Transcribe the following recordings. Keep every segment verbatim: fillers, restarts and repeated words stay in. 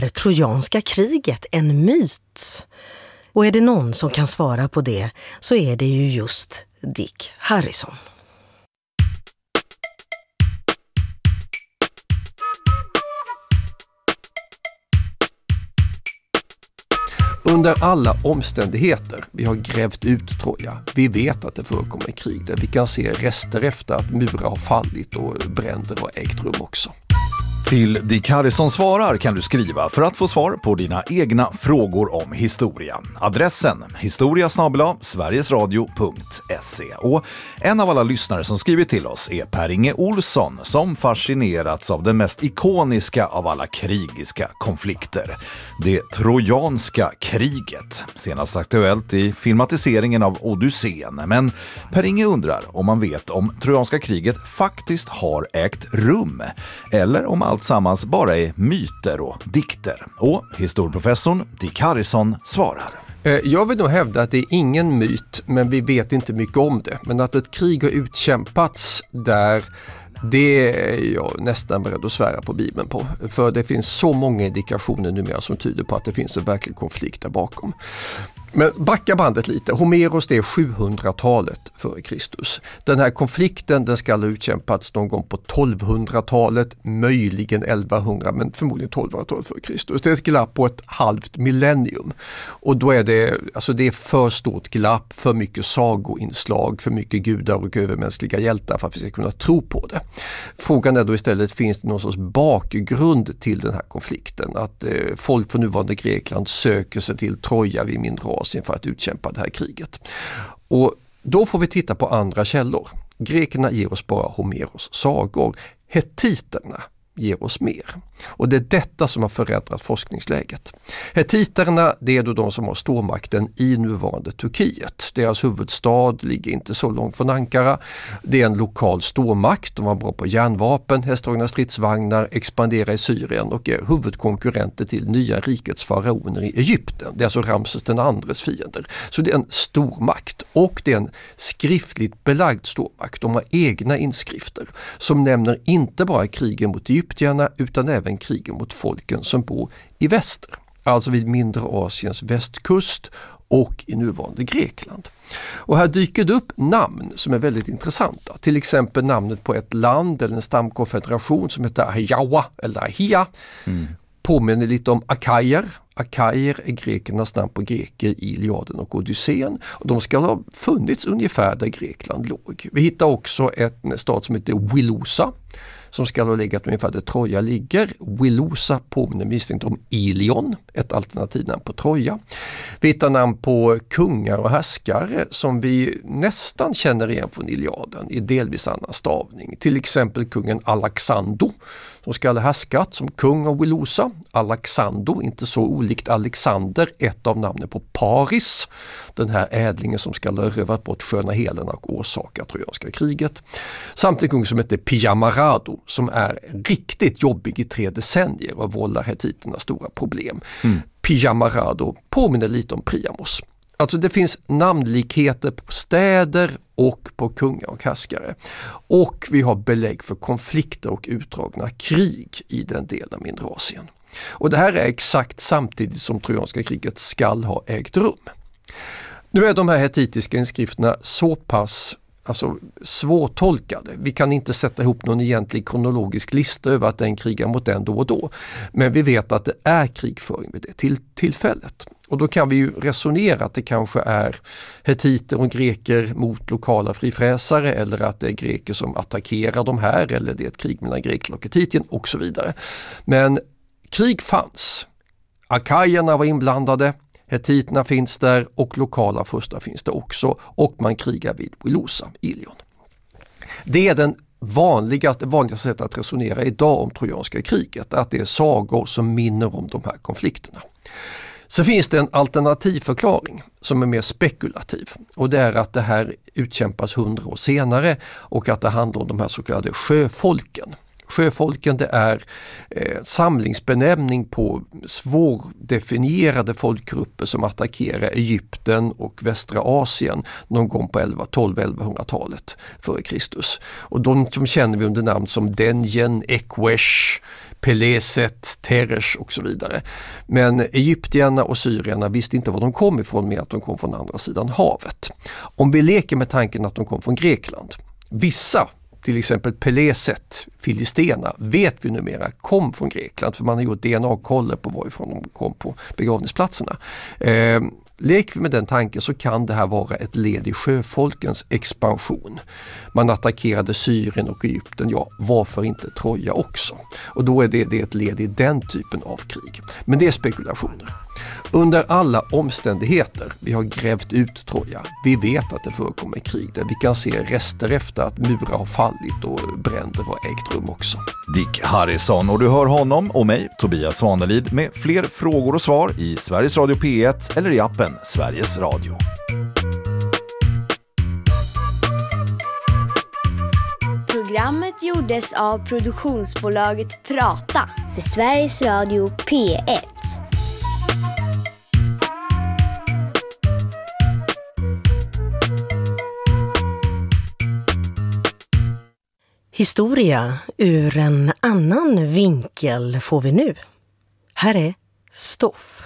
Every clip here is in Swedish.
Är trojanska kriget en myt? Och är det någon som kan svara på det så är det ju just Dick Harrison. Under alla omständigheter, vi har grävt ut Troja, vi vet att det förekommer krig där vi kan se rester efter att murar har fallit och bränder har ägt rum också. Till Dick Harrison svarar kan du skriva för att få svar på dina egna frågor om historia. Adressen historia snabel-a sverigesradio punkt se. Och en av alla lyssnare som skrivit till oss är Per-Inge Olsson som fascinerats av den mest ikoniska av alla krigiska konflikter. Det trojanska kriget. Senast aktuellt i filmatiseringen av Odysseen. Men Per-Inge undrar om man vet om trojanska kriget faktiskt har ägt rum. Eller om allt sammans bara är myter och dikter. Och historieprofessorn Dick Harrison svarar. Jag vill nog hävda att det är ingen myt, men vi vet inte mycket om det. Men att ett krig har utkämpats där, det är jag nästan beredd att svära på Bibeln på. För det finns så många indikationer numera som tyder på att det finns en verklig konflikt där bakom. Men backa bandet lite. Homeros, det är sjuhundratalet före Kristus. Den här konflikten, den ska ha utkämpats någon gång på tolvhundratalet, möjligen elvahundra, men förmodligen tolvhundratalet före Kristus. Det är ett glapp på ett halvt millennium. Och då är det, alltså det är för stort glapp, för mycket sagoinslag, för mycket gudar och övermänskliga hjältar för att vi ska kunna tro på det. Frågan är då istället, finns det någon sorts bakgrund till den här konflikten? Att eh, folk från nuvarande Grekland söker sig till Troja vid mindre Asien för att utkämpa det här kriget. Och då får vi titta på andra källor. Grekerna ger oss bara Homeros sagor. Hettiterna ger oss mer. Och det är detta som har förändrat forskningsläget. Hettiterna, det är då de som har stormakten i nuvarande Turkiet. Deras huvudstad ligger inte så långt från Ankara. Det är en lokal stormakt. De var bra på järnvapen, hästdragna stridsvagnar, expanderar i Syrien och är huvudkonkurrenter till nya rikets faraoner i Egypten. Det är alltså Ramses den andres fiender. Så det är en stormakt och det är en skriftligt belagd stormakt. De har egna inskrifter som nämner inte bara krigen mot egyptierna utan även krigen mot folken som bor i väster. Alltså vid mindre Asiens västkust och i nuvarande Grekland. Och här dyker det upp namn som är väldigt intressanta. Till exempel namnet på ett land eller en stamkonfederation som heter Ahiawa eller Ahia. Mm. Påminner lite om Akajer. Akajer är grekernas namn på greker i Iliaden och Odysseen. Och de ska ha funnits ungefär där Grekland låg. Vi hittar också en stad som heter Wilosa som ska ha legat ungefär där Troja ligger. Wilosa påminner misstänkt om Ilion, ett alternativnamn på Troja. Vi hittar namn på kungar och härskare som vi nästan känner igen från Iliaden i delvis annan stavning. Till exempel kungen Alexander som ska ha härskat som kung av Wilosa. Alexander, inte så olikt Alexander, ett av namnen på Paris. Den här ädlingen som ska ha rövat bort sköna Helena och orsakat trojanska kriget. Samt en kung som heter Piyamarado som är riktigt jobbig i tre decennier och vållar hettiterna stora problem. Mm. Piyamarado påminner lite om Priamos. Alltså det finns namnlikheter på städer och på kungar och härskare. Och vi har belägg för konflikter och utdragna krig i den delen av mindre Asien. Och det här är exakt samtidigt som trojanska kriget skall ha ägt rum. Nu är de här hettitiska inskrifterna så pass alltså, svårtolkade. Vi kan inte sätta ihop någon egentlig kronologisk lista över att den krigar mot den då och då. Men vi vet att det är krigföring vid det till tillfället. Och då kan vi ju resonera att det kanske är hettiter och greker mot lokala frifräsare eller att det är greker som attackerar de här eller det är ett krig mellan Grekland och Hettitien och så vidare. Men krig fanns. Akajerna var inblandade. Hettiterna finns där och lokala furstar finns det också och man krigar vid Wilosa, Ilion. Det är den vanligaste, vanligaste sättet att resonera idag om trojanska kriget, att det är sagor som minner om de här konflikterna. Så finns det en alternativ förklaring som är mer spekulativ och det är att det här utkämpas hundra år senare och att det handlar om de här så kallade sjöfolken. Sjöfolken det är eh, samlingsbenämning på svårdefinierade folkgrupper som attackerar Egypten och västra Asien någon gång på tolv till elvahundratalet före Kristus. Och de som känner vi under namn som Denjen, Ekwesh, Peleset, Teresh och så vidare. Men egyptierna och syrierna visste inte var de kom ifrån med att de kom från andra sidan havet. Om vi leker med tanken att de kom från Grekland. Vissa, till exempel Peleset, filisterna, vet vi numera kom från Grekland för man har gjort D N A-koller på varifrån de kom på begravningsplatserna. Eh, Leker vi med den tanken så kan det här vara ett led i sjöfolkens expansion. Man attackerade Syrien och Egypten, ja varför inte Troja också? Och då är det, det ett led i den typen av krig. Men det är spekulationer. Under alla omständigheter, vi har grävt ut Troja. Vi vet att det förekommer krig där vi kan se rester efter att murar har fallit och bränder har ägt rum också. Dick Harrison, och du hör honom och mig, Tobias Svanelid, med fler frågor och svar i Sveriges Radio P ett eller i appen Sveriges Radio. Programmet gjordes av produktionsbolaget Prata för Sveriges Radio P ett. Historia ur en annan vinkel får vi nu. Här är Stoff.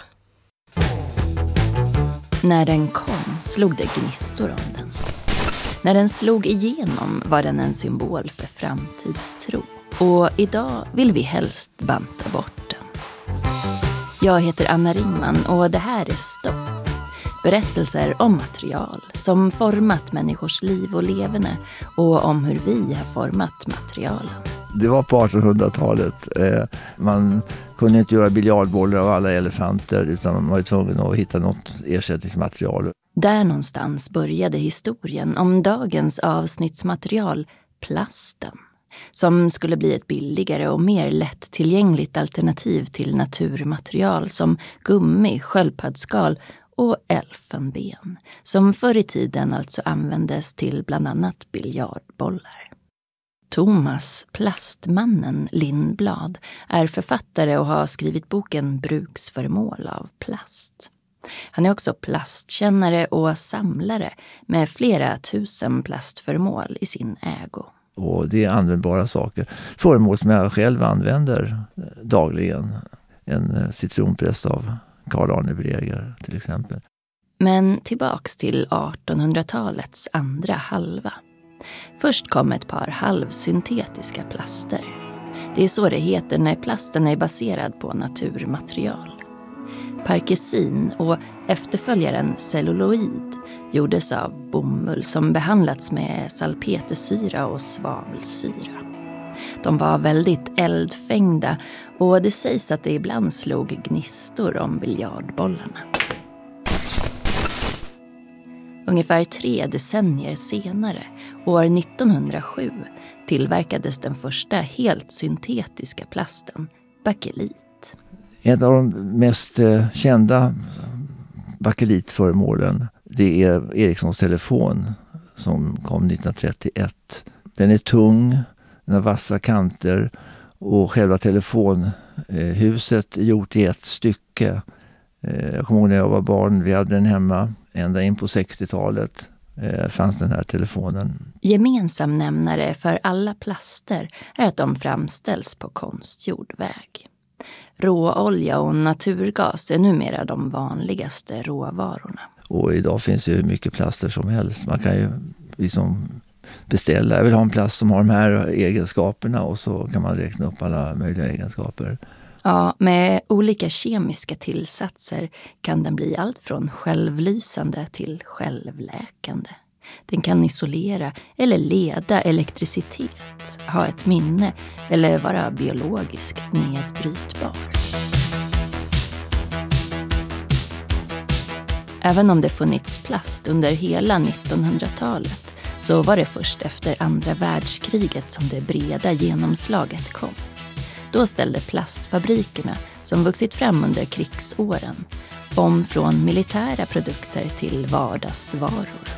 När den kom slog det gnistor om den. När den slog igenom var den en symbol för framtidstro. Och idag vill vi helst banta bort den. Jag heter Anna Ringman och det här är Stoff. Berättelser om material som format människors liv och leverne och om hur vi har format materialen. Det var på artonhundratalet. Man kunde inte göra biljardbollar av alla elefanter utan man var tvungen att hitta något ersättningsmaterial. Där någonstans började historien om dagens avsnittsmaterial, plasten, som skulle bli ett billigare och mer lättillgängligt alternativ till naturmaterial som gummi, sköldpaddsskal och elfenben, som förr i tiden alltså användes till bland annat biljardbollar. Thomas Plastmannen Lindblad är författare och har skrivit boken Bruksföremål av plast. Han är också plastkännare och samlare med flera tusen plastföremål i sin ägo. Och det är användbara saker. Föremål som jag själv använder dagligen. En citronpress av Carl Arne Breger till exempel. Men tillbaks till artonhundratalets andra halva. Först kom ett par halvsyntetiska plaster. Det är så det heter när plasten är baserad på naturmaterial. Parkesin och efterföljaren celluloid gjordes av bomull som behandlats med salpetersyra och svavelsyra. De var väldigt eldfängda och det sägs att det ibland slog gnistor om biljardbollarna. Ungefär tre decennier senare, år nittonhundrasju, tillverkades den första helt syntetiska plasten, bakelit. Ett av de mest kända bakelitföremålen, det är Ericssons telefon som kom nittonhundratrettioett. Den är tung, den har vassa kanter och själva telefonhuset är gjort i ett stycke. Jag kommer ihåg när jag var barn, vi hade den hemma ända in på sextiotalet. Fanns den här telefonen. Gemensam nämnare för alla plaster är att de framställs på konstgjord väg. Råolja och naturgas är numera de vanligaste råvarorna. Och idag finns det ju mycket plaster som helst. Man kan ju liksom beställa, jag vill ha en plast som har de här egenskaperna och så kan man räkna upp alla möjliga egenskaper. Ja, med olika kemiska tillsatser kan den bli allt från självlysande till självläkande. Den kan isolera eller leda elektricitet, ha ett minne eller vara biologiskt nedbrytbar. Även om det funnits plast under hela nittonhundratalet så var det först efter andra världskriget som det breda genomslaget kom. Då ställde plastfabrikerna, som vuxit fram under krigsåren, om från militära produkter till vardagsvaror.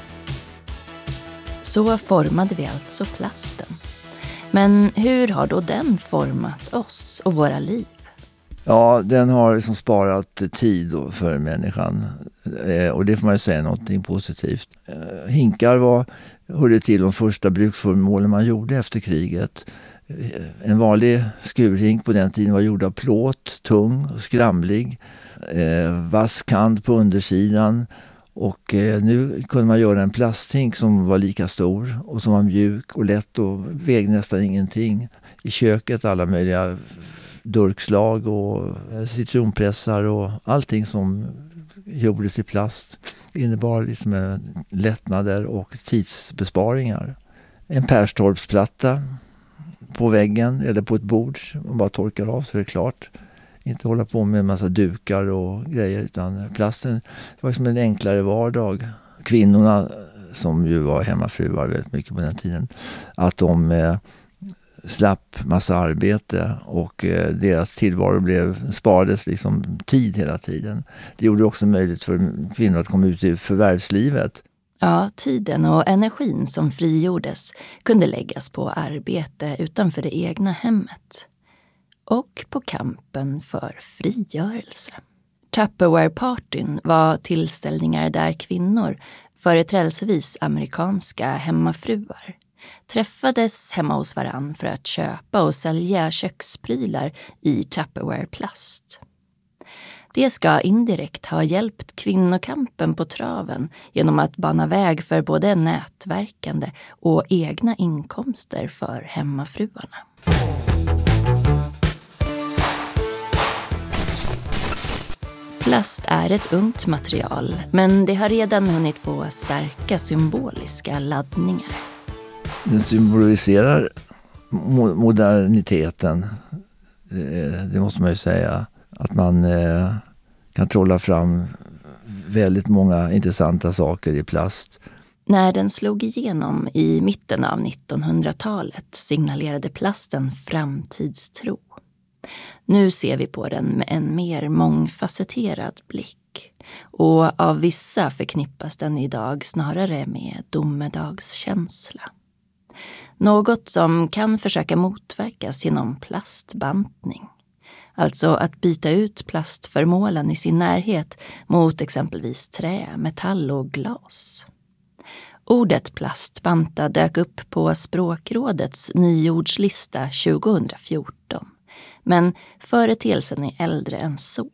Så formade vi alltså plasten. Men hur har då den format oss och våra liv? Ja, den har liksom sparat tid för människan. Och det får man ju säga någonting positivt. Hinkar var, hörde till de första bruksföremålen man gjorde efter kriget. En vanlig skurhink på den tiden var gjord av plåt, tung och skramlig. Eh, vass kant på undersidan. Och eh, nu kunde man göra en plasthink som var lika stor och som var mjuk och lätt och vägde nästan ingenting. I köket alla möjliga durkslag och citronpressar och allting som gjordes i plast innebar liksom lättnader och tidsbesparingar. En Perstorpsplatta på väggen eller på ett bord. Man bara torkar av så är det klart. Inte hålla på med en massa dukar och grejer, utan plasten var som en enklare vardag. Kvinnorna, som ju var hemmafruar väldigt mycket på den tiden, att de eh, slapp massa arbete och eh, deras tillvaro blev, sparades liksom tid hela tiden. Det gjorde också möjligt för kvinnor att komma ut i förvärvslivet. Ja, tiden och energin som frigjordes kunde läggas på arbete utanför det egna hemmet. Och på kampen för frigörelse. Tupperware-partyn var tillställningar där kvinnor, företrädesvis amerikanska hemmafruar, träffades hemma hos varann för att köpa och sälja köksprylar i Tupperware-plast. Det ska indirekt ha hjälpt kvinnokampen på traven genom att bana väg för både nätverkande och egna inkomster för hemmafruarna. Plast är ett ungt material, men det har redan hunnit få starka symboliska laddningar. Den symboliserar mo- moderniteten, det, det måste man ju säga. Att man eh, kan trolla fram väldigt många intressanta saker i plast. När den slog igenom i mitten av nittonhundratalet signalerade plasten framtidstro. Nu ser vi på den med en mer mångfacetterad blick. Och av vissa förknippas den idag snarare med domedagskänsla. Något som kan försöka motverkas genom plastbantning. Alltså att byta ut plastföremålen i sin närhet mot exempelvis trä, metall och glas. Ordet plastbanta dök upp på Språkrådets nyordslista tjugohundrafjorton. Men företeelsen är äldre än så.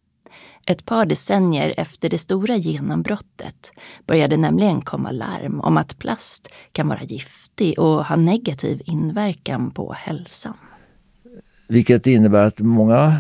Ett par decennier efter det stora genombrottet började nämligen komma larm om att plast kan vara giftig och ha negativ inverkan på hälsan. Vilket innebär att många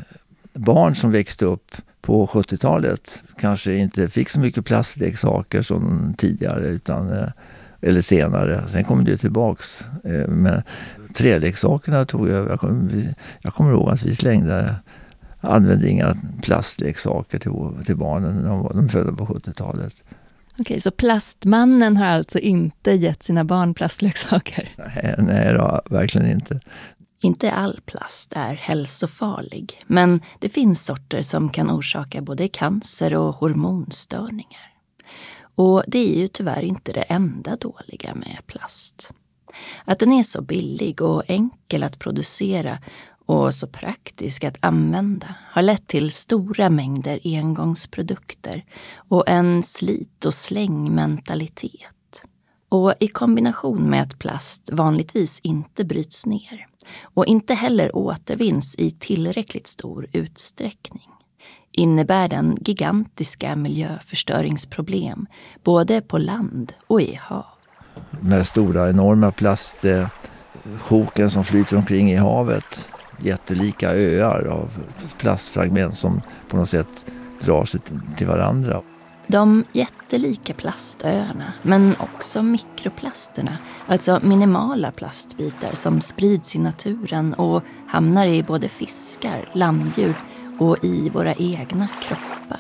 barn som växte upp på sjuttiotalet kanske inte fick så mycket plastleksaker som tidigare utan, eller senare. Sen kom det tillbaks. Men träleksakerna tog jag, jag kommer, jag kommer ihåg att vi slängde, använde inga plastleksaker till, till barnen när de var de födda på sjuttiotalet. Okej, så plastmannen har alltså inte gett sina barn plastleksaker? Nej, nej då, verkligen inte. Inte all plast är hälsofarlig, men det finns sorter som kan orsaka både cancer och hormonstörningar. Och det är ju tyvärr inte det enda dåliga med plast. Att den är så billig och enkel att producera och så praktisk att använda har lett till stora mängder engångsprodukter och en slit- och slängmentalitet. Och i kombination med att plast vanligtvis inte bryts ner och inte heller återvinns i tillräckligt stor utsträckning innebär den gigantiska miljöförstöringsproblem både på land och i hav. Med stora enorma plastsjoken som flyter omkring i havet, jättelika öar av plastfragment som på något sätt drar sig till varandra. De jättelika plastöarna, men också mikroplasterna, alltså minimala plastbitar som sprids i naturen och hamnar i både fiskar, landdjur och i våra egna kroppar.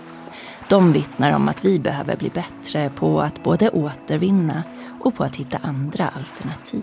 De vittnar om att vi behöver bli bättre på att både återvinna och på att hitta andra alternativ.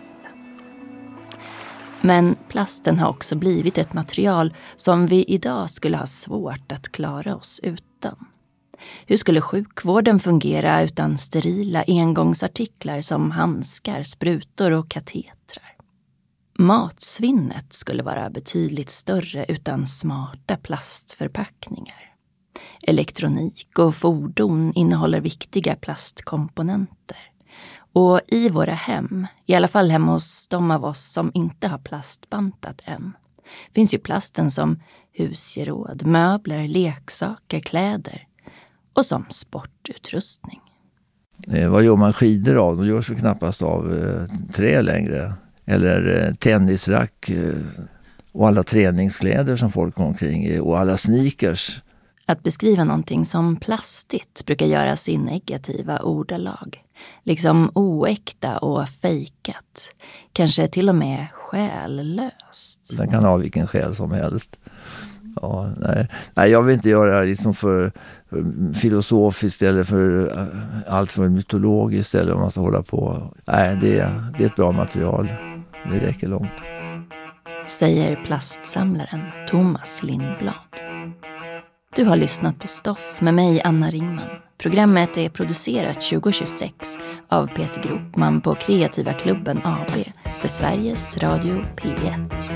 Men plasten har också blivit ett material som vi idag skulle ha svårt att klara oss utan. Hur skulle sjukvården fungera utan sterila engångsartiklar som handskar, sprutor och katetrar? Matsvinnet skulle vara betydligt större utan smarta plastförpackningar. Elektronik och fordon innehåller viktiga plastkomponenter. Och i våra hem, i alla fall hemma hos de av oss som inte har plastbantat än, finns ju plasten som husgeråd, möbler, leksaker, kläder och som sportutrustning. Eh, vad gör man skidor av? De görs ju knappast av eh, trä längre. Eller eh, tennisrack eh, och alla träningskläder som folk går omkring i och alla sneakers. Att beskriva någonting som plastigt brukar göras i negativa ordalag. Liksom oäkta och fejkat. Kanske till och med själlöst. Den kan ha vilken själ som helst. Ja, nej. nej, jag vill inte göra det liksom för, för filosofiskt eller för allt för mytologiskt eller om man ska hålla på. Nej, det, det är ett bra material. Det räcker långt. Säger plastsamlaren Thomas Lindblad. Du har lyssnat på Stoff med mig, Anna Ringman. Programmet är producerat tjugo tjugosex av Peter Gropman på Kreativa klubben A B för Sveriges Radio P ett.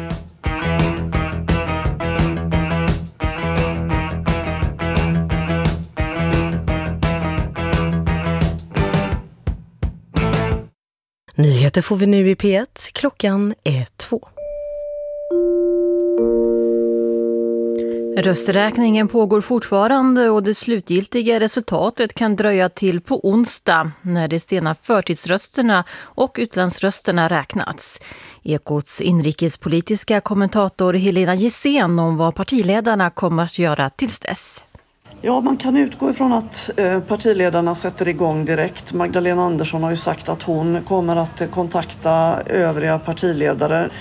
Nyheter får vi nu i P ett. Klockan är två. Rösträkningen pågår fortfarande och det slutgiltiga resultatet kan dröja till på onsdag när de sena förtidsrösterna och utlandsrösterna räknats. Ekots inrikespolitiska kommentator Helena Gissén om vad partiledarna kommer att göra tills dess. Ja, man kan utgå ifrån att partiledarna sätter igång direkt. Magdalena Andersson har ju sagt att hon kommer att kontakta övriga partiledare.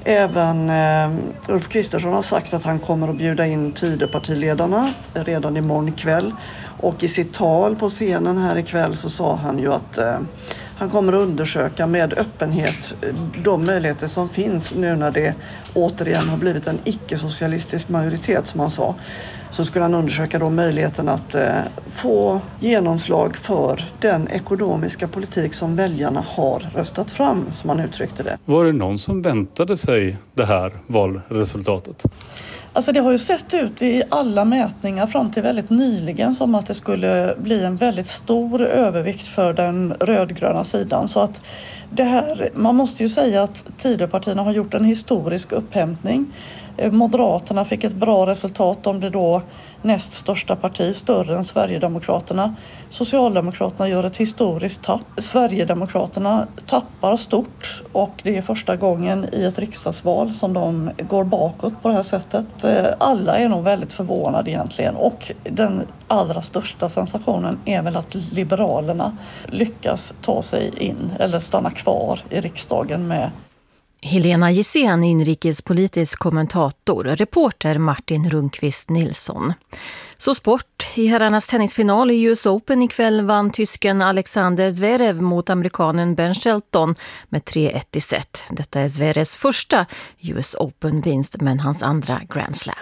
Även eh, Ulf Kristersson har sagt att han kommer att bjuda in Tidöpartiledarna redan imorgon kväll. Och i sitt tal på scenen här ikväll så sa han ju att eh, han kommer att undersöka med öppenhet de möjligheter som finns nu när det återigen har blivit en icke-socialistisk majoritet som han sa. Så skulle han undersöka då möjligheten att eh, få genomslag för den ekonomiska politik som väljarna har röstat fram, som han uttryckte det. Var det någon som väntade sig det här valresultatet? Alltså det har ju sett ut i alla mätningar fram till väldigt nyligen som att det skulle bli en väldigt stor övervikt för den rödgröna sidan. Så att det här, man måste ju säga att Tidöpartierna har gjort en historisk upphämtning. Moderaterna fick ett bra resultat, de blir då näst största parti, större än Sverigedemokraterna. Socialdemokraterna gör ett historiskt tapp. Sverigedemokraterna tappar stort och det är första gången i ett riksdagsval som de går bakåt på det här sättet. Alla är nog väldigt förvånade egentligen och den allra största sensationen är väl att Liberalerna lyckas ta sig in eller stanna kvar i riksdagen med. Helena Gissén, inrikespolitisk kommentator, reporter Martin Rundqvist Nilsson. Så sport. I herrarnas tennisfinal i U S Open ikväll vann tysken Alexander Zverev mot amerikanen Ben Shelton med tre ett i set. Detta är Zverevs första U S Open-vinst men hans andra Grand Slam.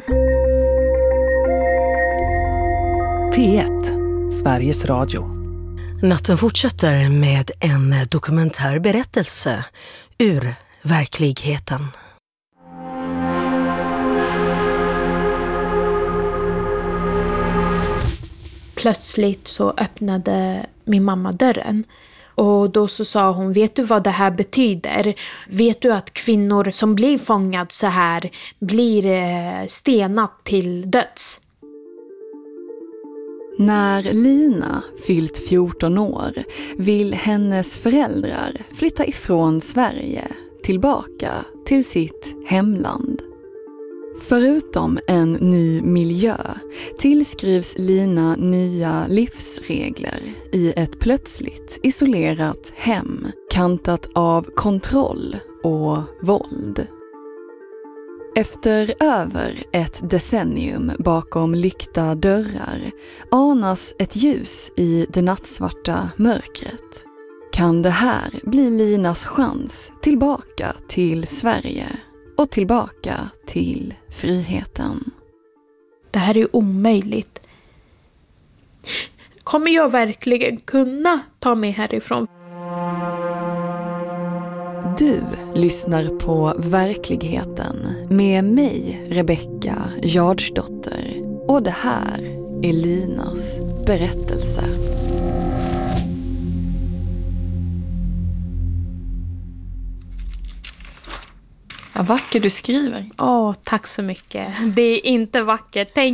P ett, Sveriges Radio. Natten fortsätter med en dokumentär berättelse ur verkligheten. Plötsligt så öppnade min mamma dörren. Och då så sa hon, vet du vad det här betyder? Vet du att kvinnor som blir fångad så här blir stenat till döds? När Lina fyllt fjorton år vill hennes föräldrar flytta ifrån Sverige tillbaka till sitt hemland. Förutom en ny miljö tillskrivs Lina nya livsregler i ett plötsligt isolerat hem kantat av kontroll och våld. Efter över ett decennium bakom lyckta dörrar anas ett ljus i det nattsvarta mörkret. Kan det här bli Linas chans tillbaka till Sverige och tillbaka till friheten? Det här är omöjligt. Kommer jag verkligen kunna ta mig härifrån? Du lyssnar på Verkligheten med mig, Rebecka Jardsdotter. Och det här är Linas berättelse. Vad vackert du skriver. Åh, tack så mycket. Det är inte vackert. Tänk